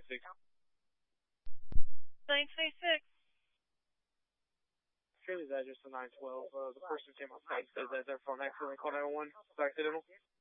926. 926. Trail's address to 912. The person came outside said that their phone accidentally called 911. It's accidental.